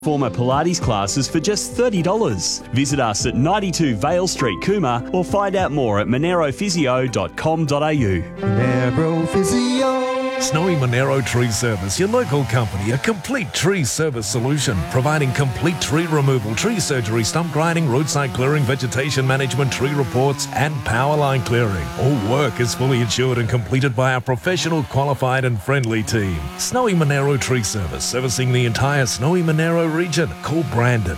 Former Pilates classes for just $30. Visit us at 92 Vale Street, Cooma, or find out more at monerophysio.com.au. Monero Physio. Snowy Monero Tree Service, your local company, a complete tree service solution, providing complete tree removal, tree surgery, stump grinding, roadside clearing, vegetation management, tree reports, and power line clearing. All work is fully insured and completed by our professional, qualified and friendly team. Snowy Monero Tree Service, servicing the entire Snowy Monero region. Call Brandon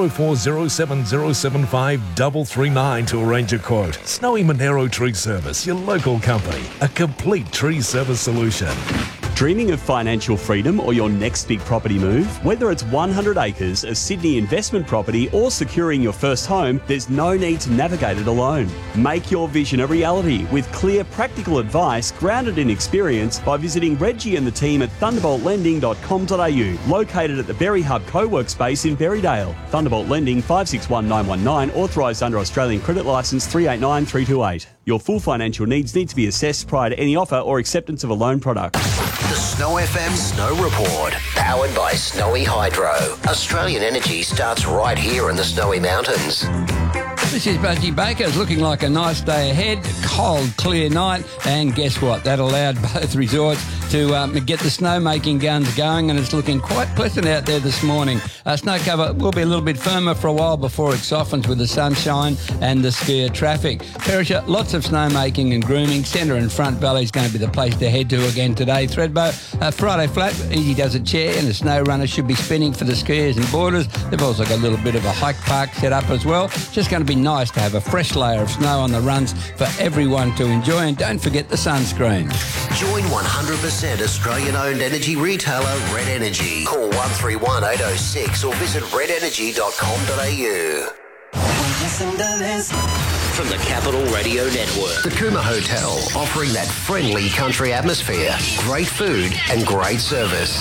0407075339 to arrange a quote. Snowy Monero Tree Service, your local company, a complete tree service solution. Dreaming of financial freedom or your next big property move? Whether it's 100 acres, a Sydney investment property, or securing your first home, there's no need to navigate it alone. Make your vision a reality with clear, practical advice grounded in experience by visiting Reggie and the team at thunderboltlending.com.au, located at the Berry Hub co-work space in Berrydale. Thunderbolt Lending 561919, authorised under Australian Credit Licence 389328. Your full financial needs need to be assessed prior to any offer or acceptance of a loan product. The Snow FM Snow Report, powered by Snowy Hydro. Australian energy starts right here in the Snowy Mountains. This is Budgie Baker. It's looking like a nice day ahead. Cold, clear night. And guess what? That allowed both resorts to get the snowmaking guns going, and it's looking quite pleasant out there this morning. Snow cover will be a little bit firmer for a while before it softens with the sunshine and the skier traffic. Perisher, lots of snowmaking and grooming. Centre and Front Valley is going to be the place to head to again today. Thredbo, Friday flat, Easy does a chair, and the snow runner should be spinning for the skiers and boarders. They've also got a little bit of a hike park set up as well. Just going to be nice to have a fresh layer of snow on the runs for everyone to enjoy, and don't forget the sunscreen. Join 100% Australian-owned energy retailer Red Energy. Call 131 806 or visit redenergy.com.au. From the Capital Radio Network, the Cooma Hotel, offering that friendly country atmosphere, great food and great service.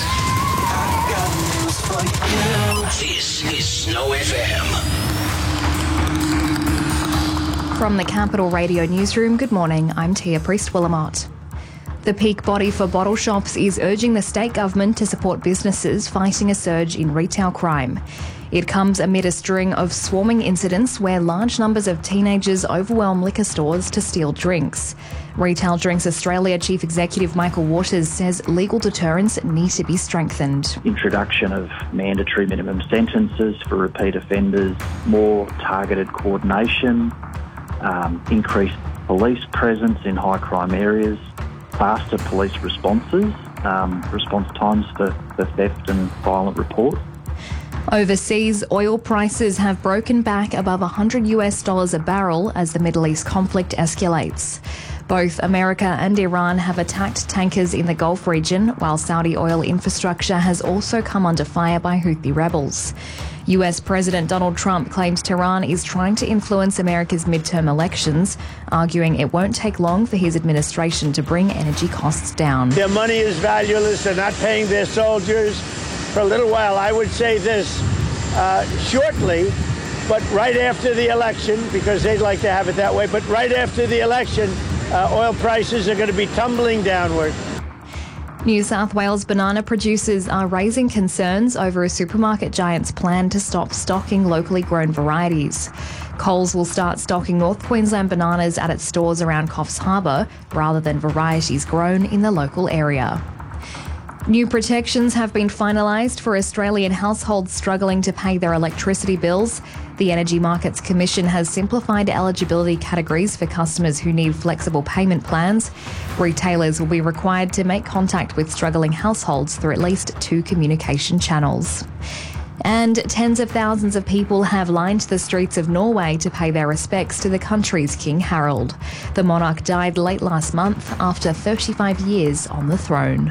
This is Snow FM. From the Capital Radio Newsroom, good morning, I'm Tia Priest-Willamott. The peak body for bottle shops is urging the state government to support businesses fighting a surge in retail crime. It comes amid a string of swarming incidents where large numbers of teenagers overwhelm liquor stores to steal drinks. Retail Drinks Australia Chief Executive Michael Waters says legal deterrents need to be strengthened. Introduction of mandatory minimum sentences for repeat offenders, more targeted coordination, increased police presence in high crime areas, faster police responses, response times for theft and violent reports. Overseas, oil prices have broken back above $100 a barrel as the Middle East conflict escalates. Both America and Iran have attacked tankers in the Gulf region, while Saudi oil infrastructure has also come under fire by Houthi rebels. US President Donald Trump claims Tehran is trying to influence America's midterm elections, arguing it won't take long for his administration to bring energy costs down. Their money is valueless. They're not paying their soldiers. For a little while, I would say this, shortly, but right after the election, because they'd like to have it that way, but right after the election, oil prices are going to be tumbling downward. New South Wales banana producers are raising concerns over a supermarket giant's plan to stop stocking locally grown varieties. Coles will start stocking North Queensland bananas at its stores around Coffs Harbour rather than varieties grown in the local area. New protections have been finalised for Australian households struggling to pay their electricity bills. The Energy Markets Commission has simplified eligibility categories for customers who need flexible payment plans. Retailers will be required to make contact with struggling households through at least 2 communication channels. And tens of thousands of people have lined the streets of Norway to pay their respects to the country's King Harald. The monarch died late last month after 35 years on the throne.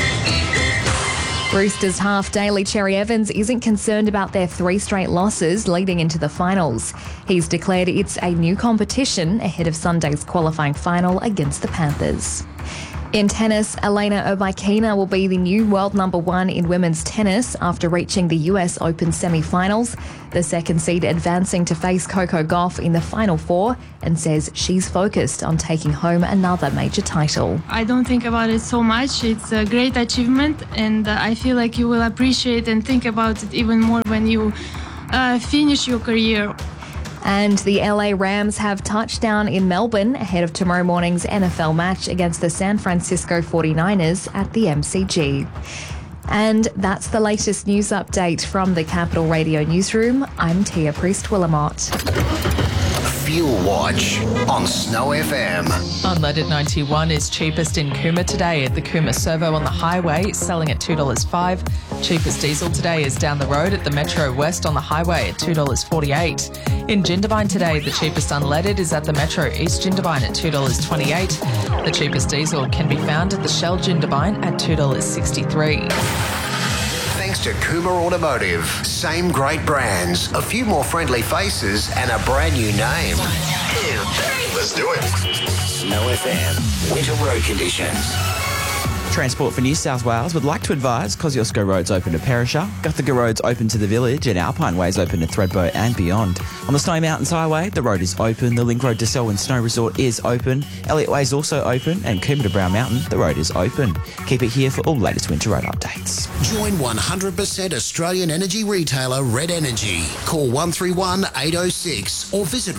Roosters half Daly Cherry Evans isn't concerned about their 3 straight losses leading into the finals. He's declared it's a new competition ahead of Sunday's qualifying final against the Panthers. In tennis, Elena Rybakina will be the new world number 1 in women's tennis after reaching the US Open semi-finals. The second seed advancing to face Coco Gauff in the final 4 and says she's focused on taking home another major title. I don't think about it so much. It's a great achievement, and I feel like you will appreciate and think about it even more when you finish your career. And the LA Rams have touchdown in Melbourne ahead of tomorrow morning's NFL match against the San Francisco 49ers at the MCG. And that's the latest news update from the Capital Radio Newsroom. I'm Tia Priest-Willamott. Fuel Watch on Snow FM. Unleaded 91 is cheapest in Cooma today at the Cooma Servo on the highway, selling at $2.05. Cheapest diesel today is down the road at the Metro West on the highway at $2.48. In Jindabyne today, the cheapest unleaded is at the Metro East Jindabyne at $2.28. The cheapest diesel can be found at the Shell Jindabyne at $2.63. Thanks to Cooma Automotive. Same great brands, a few more friendly faces, and a brand new name. 1, 2, 3. Let's do it. Snow FM. Winter road conditions. Transport for New South Wales would like to advise Kosciuszko Road's open to Perisher, Guthaga Road's open to the village, and Alpine Way's open to Thredbo and beyond. On the Snowy Mountains Highway, the road is open, the Link Road to Selwyn Snow Resort is open, Elliott Way is also open, and Cooma to Brown Mountain, the road is open. Keep it here for all latest winter road updates. Join 100% Australian energy retailer Red Energy. Call 131 806 or visit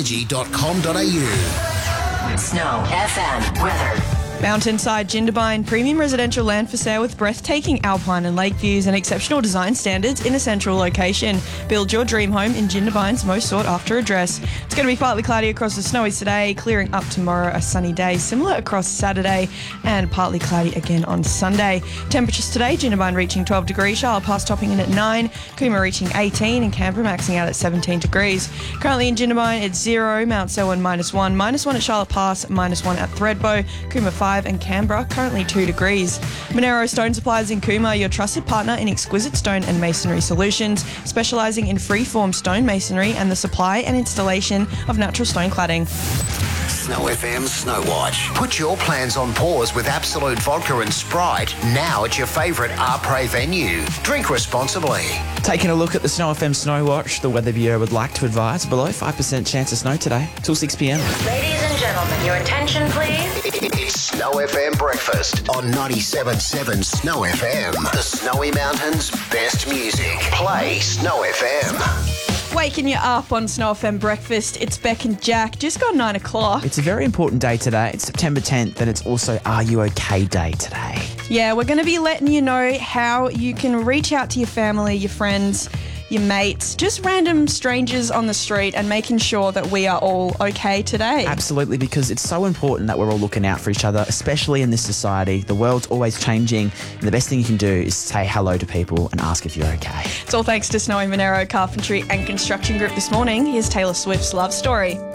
redenergy.com.au. Snow FM weather. Mountainside Jindabyne, premium residential land for sale with breathtaking alpine and lake views and exceptional design standards in a central location. Build your dream home in Jindabyne's most sought after address. It's going to be partly cloudy across the Snowies today, clearing up tomorrow, a sunny day, similar across Saturday, and partly cloudy again on Sunday. Temperatures today, Jindabyne reaching 12 degrees, Charlotte Pass topping in at 9, Cooma reaching 18, and Canberra maxing out at 17 degrees. Currently in Jindabyne, it's 0, Mount Selwyn -1, -1 at Charlotte Pass, -1 at Thredbo, Cooma 5, and Canberra, currently 2 degrees. Monero Stone Supplies in Cooma, your trusted partner in exquisite stone and masonry solutions, specialising in free-form stone masonry and the supply and installation of natural stone cladding. Snow FM Snow Watch. Put your plans on pause with Absolute Vodka and Sprite now at your favourite Arpre venue. Drink responsibly. Taking a look at the Snow FM Snow Watch, the Weather Bureau would like to advise below 5% chance of snow today till 6 p.m. Ladies and gentlemen, your attention please. It's Snow FM Breakfast on 97.7 Snow FM. The Snowy Mountains' best music. Play Snow FM. Waking you up on Snow FM Breakfast, it's Beck and Jack, just gone 9 o'clock. It's a very important day today. It's September 10th, and it's also Are You OK Day today. Yeah, we're going to be letting you know how you can reach out to your family, your friends, your mates, just random strangers on the street, and making sure that we are all okay today. Absolutely, because it's so important that we're all looking out for each other, especially in this society. The world's always changing, and the best thing you can do is say hello to people and ask if you're okay. It's all thanks to Snowy Monero Carpentry and Construction Group this morning. Here's Taylor Swift's Love Story.